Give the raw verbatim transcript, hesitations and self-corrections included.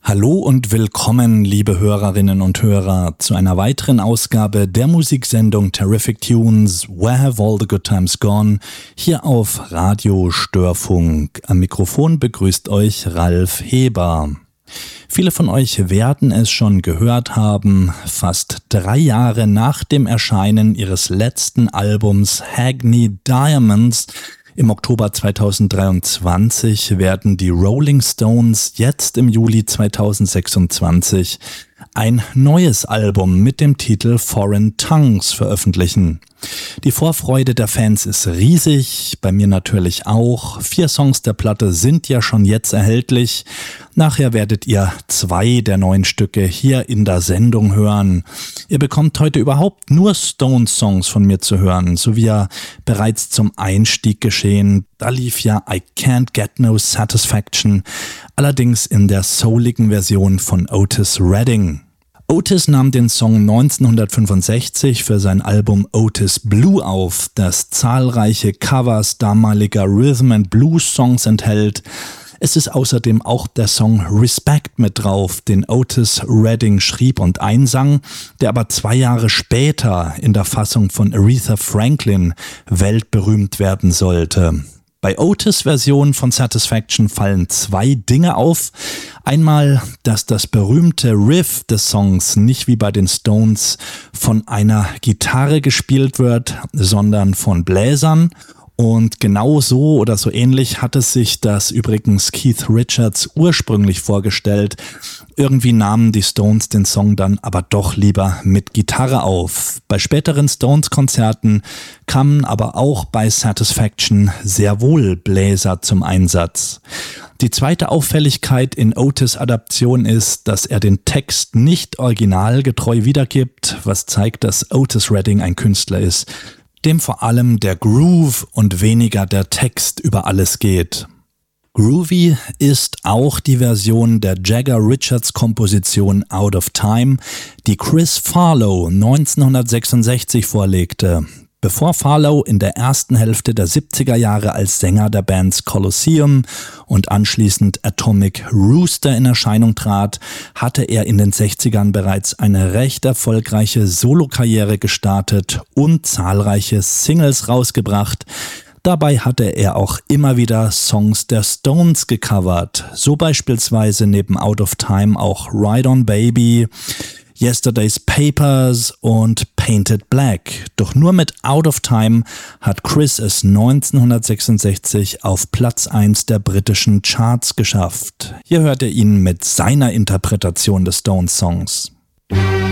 Hallo und willkommen, liebe Hörerinnen und Hörer, zu einer weiteren Ausgabe der Musiksendung Terrific Tunes, Where Have All the Good Times Gone, hier auf Radio Störfunk. Am Mikrofon begrüßt euch Ralf Heber. Viele von euch werden es schon gehört haben, fast drei Jahre nach dem Erscheinen ihres letzten Albums Hackney Diamonds im Oktober zweitausenddreiundzwanzig werden die Rolling Stones jetzt im Juli zweitausendsechsundzwanzig ein neues Album mit dem Titel Foreign Tongues veröffentlichen. Die Vorfreude der Fans ist riesig, bei mir natürlich auch. Vier Songs der Platte sind ja schon jetzt erhältlich. Nachher werdet ihr zwei der neuen Stücke hier in der Sendung hören. Ihr bekommt heute überhaupt nur Stones-Songs von mir zu hören, so wie ja bereits zum Einstieg geschehen. Da lief ja I Can't Get No Satisfaction, allerdings in der souligen Version von Otis Redding. Otis nahm den Song neunzehnhundertfünfundsechzig für sein Album Otis Blue auf, das zahlreiche Covers damaliger Rhythm and Blues Songs enthält. Es ist außerdem auch der Song Respect mit drauf, den Otis Redding schrieb und einsang, der aber zwei Jahre später in der Fassung von Aretha Franklin weltberühmt werden sollte. Bei Otis' Version von Satisfaction fallen zwei Dinge auf. Einmal, dass das berühmte Riff des Songs nicht wie bei den Stones von einer Gitarre gespielt wird, sondern von Bläsern. Und genau so oder so ähnlich hatte sich das übrigens Keith Richards ursprünglich vorgestellt. Irgendwie nahmen die Stones den Song dann aber doch lieber mit Gitarre auf. Bei späteren Stones-Konzerten kamen aber auch bei Satisfaction sehr wohl Bläser zum Einsatz. Die zweite Auffälligkeit in Otis' Adaption ist, dass er den Text nicht originalgetreu wiedergibt, was zeigt, dass Otis Redding ein Künstler ist, dem vor allem der Groove und weniger der Text über alles geht. Groovy ist auch die Version der Jagger-Richards-Komposition Out of Time, die Chris Farlowe neunzehnhundertsechsundsechzig vorlegte. Bevor Farlowe in der ersten Hälfte der siebziger Jahre als Sänger der Bands Colosseum und anschließend Atomic Rooster in Erscheinung trat, hatte er in den sechzigern bereits eine recht erfolgreiche Solokarriere gestartet und zahlreiche Singles rausgebracht. Dabei hatte er auch immer wieder Songs der Stones gecovert, so beispielsweise neben Out of Time auch Ride On Baby, Yesterday's Papers und Painted Black. Doch nur mit Out of Time hat Chris es neunzehnhundertsechsundsechzig auf Platz eins der britischen Charts geschafft. Hier hört ihr ihn mit seiner Interpretation des Stones-Songs.